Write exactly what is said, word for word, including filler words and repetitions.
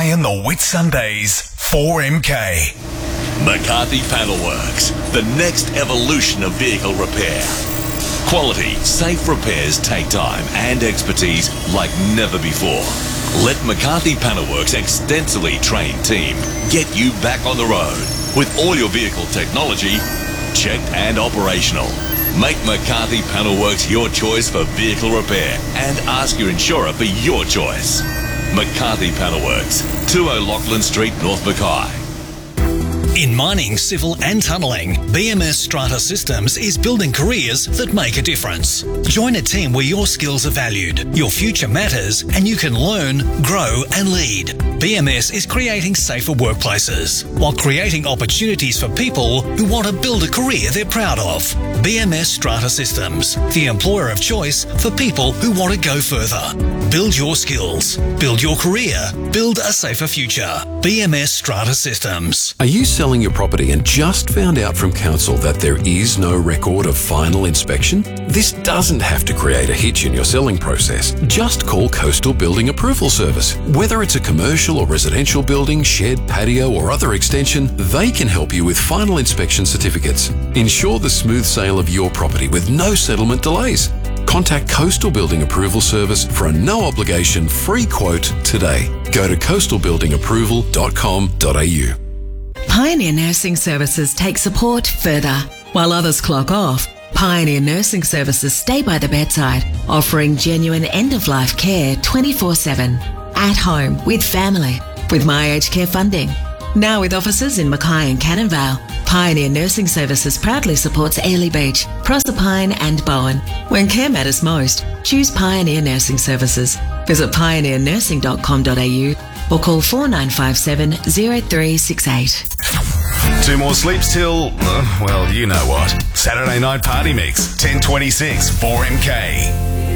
Ryan the Whitsundays, four M K. McCarthy Panelworks, the next evolution of vehicle repair. Quality, safe repairs take time and expertise like never before. Let McCarthy Panelworks' extensively trained team get you back on the road with all your vehicle technology checked and operational. Make McCarthy Panelworks your choice for vehicle repair and ask your insurer for your choice. McCarthy Panelworks, two O'Loughlin Street, North Mackay. In mining, civil and tunnelling, B M S Strata Systems is building careers that make a difference. Join a team where your skills are valued, your future matters, and you can learn, grow and lead. B M S is creating safer workplaces while creating opportunities for people who want to build a career they're proud of. B M S Strata Systems, the employer of choice for people who want to go further. Build your skills, build your career, build a safer future. B M S Strata Systems. Are you selling your property and just found out from council that there is no record of final inspection? This doesn't have to create a hitch in your selling process. Just call Coastal Building Approval Service. Whether it's a commercial or residential building, shed, patio or other extension, they can help you with final inspection certificates. Ensure the smooth sale of your property with no settlement delays. Contact Coastal Building Approval Service for a no-obligation free quote today. Go to coastal building approval dot com dot a u. Pioneer Nursing Services take support further. While others clock off, Pioneer Nursing Services stay by the bedside, offering genuine end-of-life care twenty-four seven. At home, with family, with My Aged Care funding. Now with offices in Mackay and Cannon Vale, Pioneer Nursing Services proudly supports Airlie Beach, Proserpine and Bowen. When care matters most, choose Pioneer Nursing Services. Visit pioneer nursing dot com dot a u or call four nine five seven zero three six eight. Two more sleeps till, uh, well, you know what. Saturday Night Party Mix, ten twenty-six, four M K.